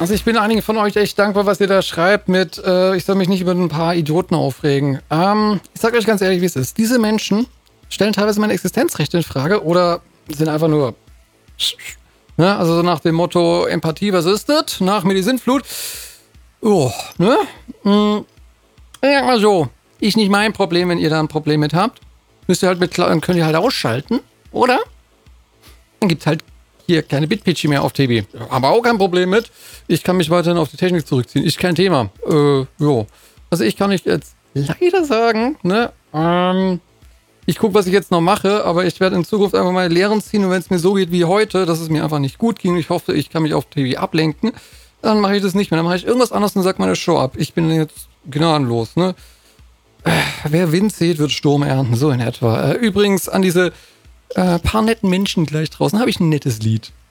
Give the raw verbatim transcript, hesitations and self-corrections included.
Also ich bin einigen von euch echt dankbar, was ihr da schreibt mit, äh, ich soll mich nicht über ein paar Idioten aufregen. Ähm, ich sag euch ganz ehrlich, wie es ist. Diese Menschen stellen teilweise meine Existenzrechte in Frage oder sind einfach nur, ne? Also so nach dem Motto Empathie, was ist das? Nach mir die Sintflut. Oh, ne? Hm. Ich sag mal so, ich nicht mein Problem, wenn ihr da ein Problem mit habt. Müsst ihr halt mit, dann könnt ihr halt ausschalten, oder? Dann gibt's halt hier keine Bitpitchy mehr auf T V. Aber auch kein Problem mit. Ich kann mich weiterhin auf die Technik zurückziehen. Ist kein Thema. Äh, jo. Also ich kann nicht jetzt leider sagen, ne, ähm, ich gucke, was ich jetzt noch mache, aber ich werde in Zukunft einfach meine Lehren ziehen und wenn es mir so geht wie heute, dass es mir einfach nicht gut ging, ich hoffe, ich kann mich auf T V ablenken, dann mache ich das nicht mehr. Dann mache ich irgendwas anderes und sag meine Show ab. Ich bin jetzt gnadenlos, ne. Äh, wer Wind sieht, wird Sturm ernten, so in etwa. Äh, übrigens, an diese äh, paar netten Menschen gleich draußen habe ich ein nettes Lied.